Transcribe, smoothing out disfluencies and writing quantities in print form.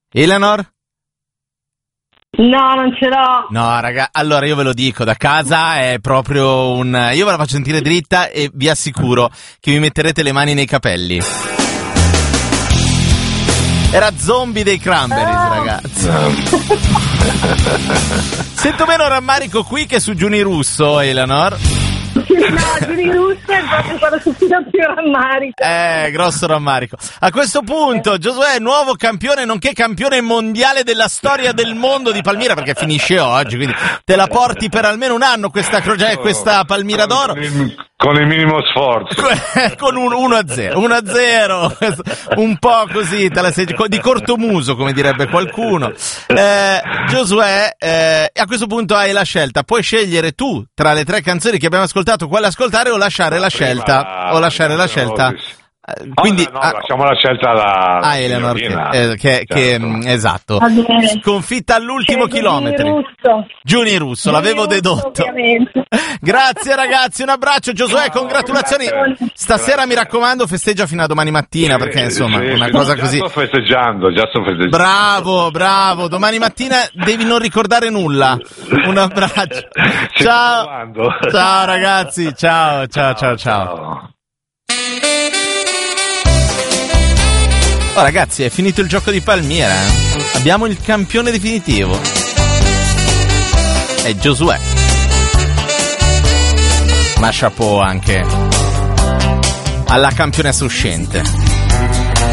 Eleanor? No, non ce l'ho. No, raga, allora io ve lo dico, da casa è proprio un... Io ve la faccio sentire dritta e vi assicuro che vi metterete le mani nei capelli. Era Zombie dei Cranberries, ragazzi. Sento meno rammarico qui che su Giuni Russo, Eleanor. No, Giuni Russo è proprio quello su cui non più rammarico. Grosso rammarico. A questo punto Giosuè è nuovo campione, nonché campione mondiale della storia del mondo di Palmira, perché finisce oggi, quindi te la porti per almeno un anno questa Palmira d'Oro. Con il minimo sforzo. Con un 1-0. 1-0. Un po' così, di cortomuso, come direbbe qualcuno. Giosuè, a questo punto hai la scelta. Puoi scegliere tu, tra le 3 canzoni che abbiamo ascoltato, quale ascoltare o lasciare la scelta. Quindi lasciamo la scelta alla Eleanor, che esatto, sconfitta all'ultimo chilometro. Giuni Russo, l'avevo dedotto. Ovviamente. Grazie ragazzi, un abbraccio. Giosuè, congratulazioni. Stasera mi raccomando, festeggia fino a domani mattina, perché insomma una cosa così. Già sto festeggiando. Bravo. Domani mattina devi non ricordare nulla. Un abbraccio. Ciao ragazzi, ciao. Oh ragazzi, è finito il gioco di Palmira. Abbiamo il campione definitivo. È Giosuè. Ma chapeau anche alla campionessa uscente.